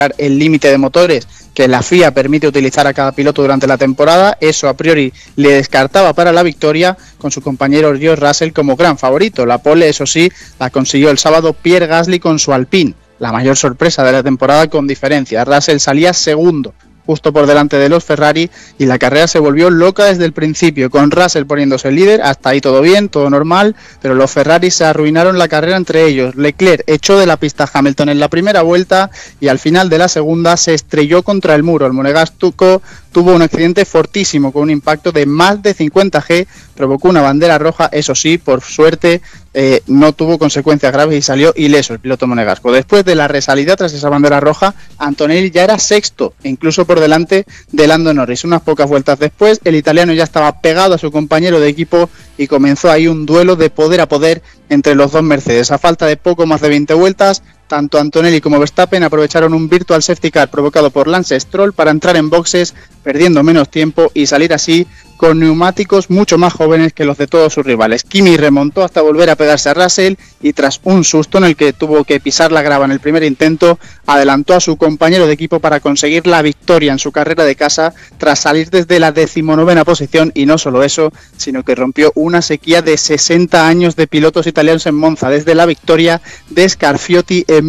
el límite de motores que la FIA permite utilizar a cada piloto durante la temporada. Eso a priori le descartaba para la victoria, con su compañero George Russell como gran favorito. La pole, eso sí, la consiguió el sábado Pierre Gasly con su Alpine, la mayor sorpresa de la temporada con diferencia. Russell salía segundo, justo por delante de los Ferrari, y la carrera se volvió loca desde el principio, con Russell poniéndose líder. Hasta ahí todo bien, todo normal, pero los Ferrari se arruinaron la carrera entre ellos. Leclerc echó de la pista a Hamilton en la primera vuelta y al final de la segunda se estrelló contra el muro. El monegasco tuvo un accidente fortísimo con un impacto de más de 50 G, provocó una bandera roja. Eso sí, por suerte no tuvo consecuencias graves y salió ileso el piloto monegasco. Después de la resalida tras esa bandera roja, Antonelli ya era sexto, incluso por delante de Lando Norris. Unas pocas vueltas después, el italiano ya estaba pegado a su compañero de equipo y comenzó ahí un duelo de poder a poder entre los dos Mercedes. A falta de poco más de 20 vueltas, tanto Antonelli como Verstappen aprovecharon un virtual safety car provocado por Lance Stroll para entrar en boxes perdiendo menos tiempo y salir así con neumáticos mucho más jóvenes que los de todos sus rivales. Kimi remontó hasta volver a pegarse a Russell y tras un susto en el que tuvo que pisar la grava en el primer intento, adelantó a su compañero de equipo para conseguir la victoria en su carrera de casa tras salir desde la 19ª posición. Y no solo eso, sino que rompió una sequía de 60 años de pilotos italianos en Monza, desde la victoria de Scarfiotti en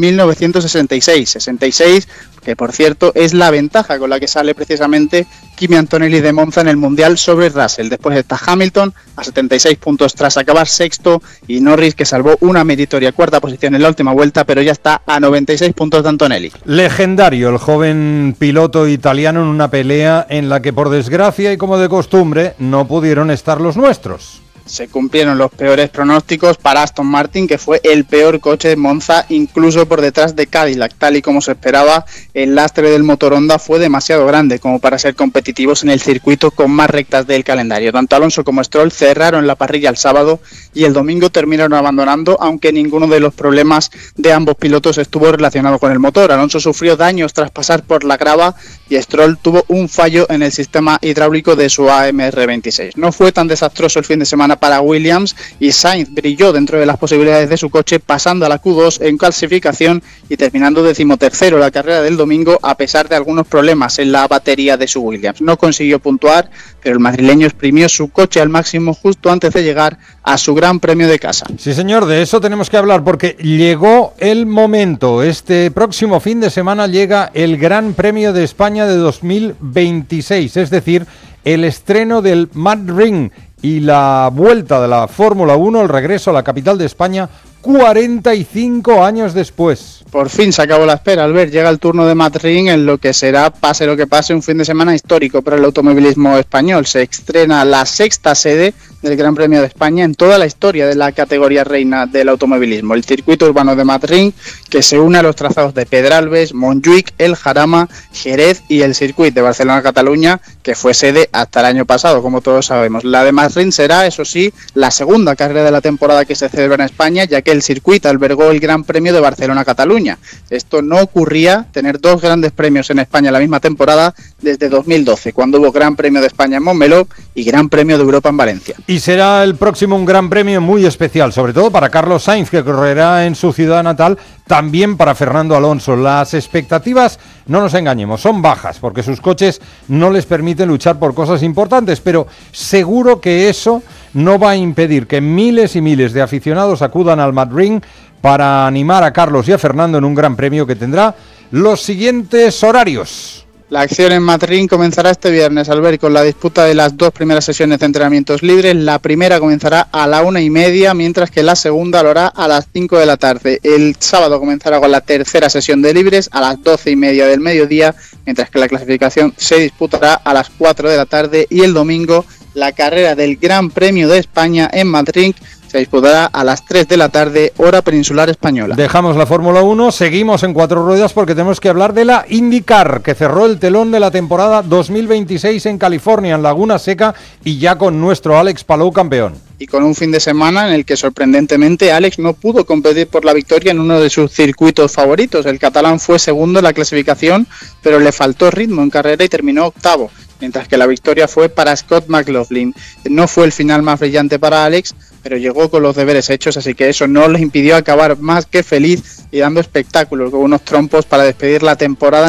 1966, que por cierto es la ventaja con la que sale precisamente Kimi Antonelli de Monza en el Mundial sobre Russell. Después está Hamilton a 76 puntos tras acabar sexto, y Norris, que salvó una meritoria cuarta posición en la última vuelta, pero ya está a 96 puntos de Antonelli. Legendario el joven piloto italiano en una pelea en la que por desgracia y como de costumbre no pudieron estar los nuestros. Se cumplieron los peores pronósticos para Aston Martin, que fue el peor coche de Monza, incluso por detrás de Cadillac. Tal y como se esperaba, el lastre del motor Honda fue demasiado grande como para ser competitivos en el circuito con más rectas del calendario. Tanto Alonso como Stroll cerraron la parrilla el sábado y el domingo terminaron abandonando, aunque ninguno de los problemas de ambos pilotos estuvo relacionado con el motor. Alonso sufrió daños tras pasar por la grava y Stroll tuvo un fallo en el sistema hidráulico de su AMR26. No fue tan desastroso el fin de semana para Williams, y Sainz brilló dentro de las posibilidades de su coche, pasando a la Q2 en clasificación y terminando 13º la carrera del domingo, a pesar de algunos problemas en la batería de su Williams. No consiguió puntuar, pero el madrileño exprimió su coche al máximo justo antes de llegar a su Gran Premio de casa. Sí, señor, de eso tenemos que hablar porque llegó el momento. Este próximo fin de semana llega el Gran Premio de España de 2026, es decir, el estreno del Madrid y la vuelta de la Fórmula 1, el regreso a la capital de España 45 años después. Por fin se acabó la espera, Albert. Llega el turno de Madrid en lo que será, pase lo que pase, un fin de semana histórico para el automovilismo español. Se estrena la sexta sede del Gran Premio de España en toda la historia de la categoría reina del automovilismo. El circuito urbano de Madrid, que se une a los trazados de Pedralbes, Montjuic, El Jarama, Jerez y el circuito de Barcelona-Cataluña, que fue sede hasta el año pasado, como todos sabemos. La de Madrid será, eso sí, la segunda carrera de la temporada que se celebra en España, ya que el circuito albergó el Gran Premio de Barcelona-Cataluña. Esto no ocurría, tener dos grandes premios en España en la misma temporada, desde 2012, cuando hubo Gran Premio de España en Montmeló y Gran Premio de Europa en Valencia. Y será el próximo un gran premio muy especial, sobre todo para Carlos Sainz, que correrá en su ciudad natal, también para Fernando Alonso. Las expectativas, no nos engañemos, son bajas, porque sus coches no les permiten luchar por cosas importantes, pero seguro que eso no va a impedir que miles y miles de aficionados acudan al Madrid para animar a Carlos y a Fernando en un gran premio que tendrá los siguientes horarios. La acción en Madrid comenzará este viernes, Albert, con la disputa de las dos primeras sesiones de entrenamientos libres. La primera comenzará a la 1:30, mientras que la segunda lo hará a las 5 de la tarde. El sábado comenzará con la tercera sesión de libres a las 12:30 del mediodía, mientras que la clasificación se disputará a las 4 de la tarde. Y el domingo, la carrera del Gran Premio de España en Madrid se disputará a las 3 de la tarde, hora peninsular española. Dejamos la Fórmula 1, seguimos en cuatro ruedas porque tenemos que hablar de la IndyCar, que cerró el telón de la temporada 2026 en California, en Laguna Seca, y ya con nuestro Alex Palou campeón. Y con un fin de semana en el que sorprendentemente Alex no pudo competir por la victoria en uno de sus circuitos favoritos. El catalán fue segundo en la clasificación, pero le faltó ritmo en carrera y terminó octavo, mientras que la victoria fue para Scott McLaughlin. No fue el final más brillante para Alex, pero llegó con los deberes hechos, así que eso no les impidió acabar más que feliz y dando espectáculos con unos trompos para despedir la temporada